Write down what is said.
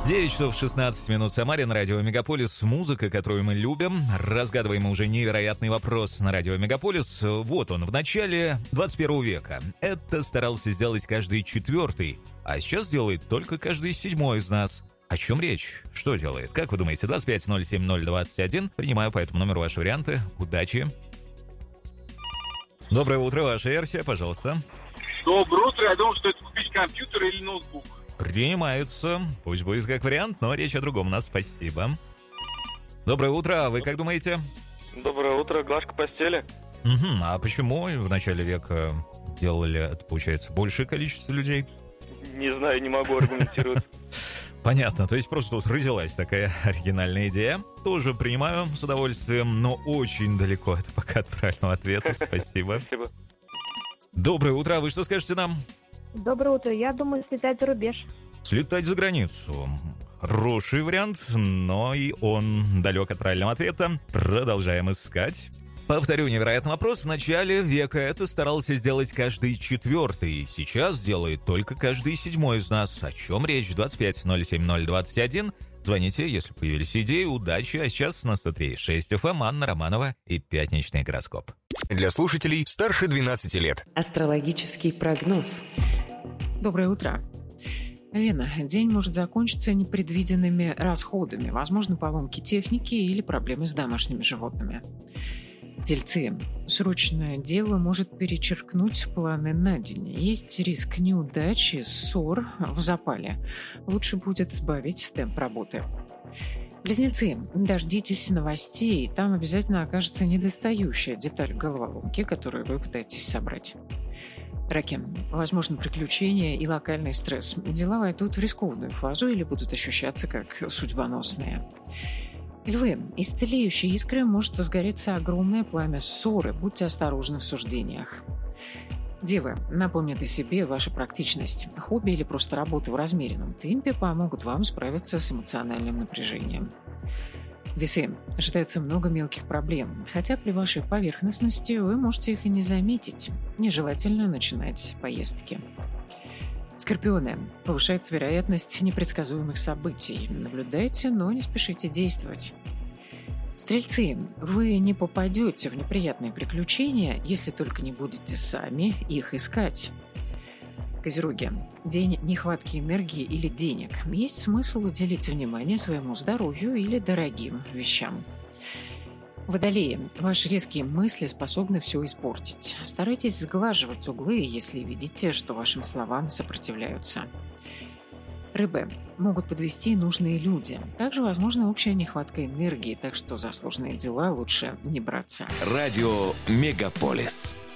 9 часов 16 минут в Самаре на радио Мегаполис. Музыка, которую мы любим. Разгадываем уже невероятный вопрос на радио Мегаполис. Вот он, в начале 21 века. Это старался сделать каждый четвертый, а сейчас делает только каждый седьмой из нас. О чем речь? Что делает? Как вы думаете? 2507-021. Принимаю по этому номеру ваши варианты. Удачи. Доброе утро, ваша версия, пожалуйста. Доброе утро. Я думал, что это купить компьютер или ноутбук. Принимаются. Пусть будет как вариант, но речь о другом у нас. Спасибо. Доброе утро. А вы как думаете? Доброе утро. Глажка постели. А почему в начале века делали это, получается, большее количество людей? Не знаю, не могу аргументировать. Понятно, то есть просто тут родилась такая оригинальная идея. Тоже принимаю с удовольствием, но очень далеко это пока от правильного ответа. Спасибо. Спасибо. Доброе утро. А вы что скажете нам? Доброе утро. Я думаю, слетать за рубеж. Слетать за границу. Хороший вариант, но и он далек от правильного ответа. Продолжаем искать. Повторю невероятный вопрос. В начале века это старался сделать каждый четвертый. Сейчас делает только каждый седьмой из нас. О чем речь? 2507-021. Звоните, если появились идеи. Удачи. А сейчас на 103.6 FM Анна Романова и пятничный гороскоп. Для слушателей старше 12 лет. Астрологический прогноз. Доброе утро. Вена. День может закончиться непредвиденными расходами, возможно, поломки техники или проблемы с домашними животными. Тельцы. Срочное дело может перечеркнуть планы на день. Есть риск неудачи, ссор в запале. Лучше будет сбавить темп работы. Близнецы. Дождитесь новостей, там обязательно окажется недостающая деталь головоломки, которую вы пытаетесь собрать. Раки. Возможно приключения и локальный стресс. Дела войдут в рискованную фазу или будут ощущаться как судьбоносные. Львы. Из тлеющей искры может возгореться огромное пламя ссоры. Будьте осторожны в суждениях. Девы. Напомнят о себе ваша практичность. Хобби или просто работа в размеренном темпе помогут вам справиться с эмоциональным напряжением. Весы. Ожидается много мелких проблем, хотя при вашей поверхностности вы можете их и не заметить. Нежелательно начинать поездки. Скорпионы. Повышается вероятность непредсказуемых событий. Наблюдайте, но не спешите действовать. Стрельцы. Вы не попадете в неприятные приключения, если только не будете сами их искать. Козероги. День нехватки энергии или денег. Есть смысл уделить внимание своему здоровью или дорогим вещам. Водолеи. Ваши резкие мысли способны все испортить. Старайтесь сглаживать углы, если видите, что вашим словам сопротивляются. Рыбы. Могут подвести нужные люди. Также возможна общая нехватка энергии, так что за сложные дела лучше не браться. Радио Мегаполис.